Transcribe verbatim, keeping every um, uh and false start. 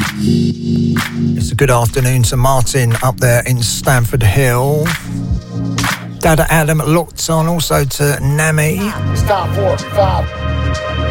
It's a good afternoon to Martin up there in Stamford Hill. Dada Adam locked on, also to Nami. Stop four, five.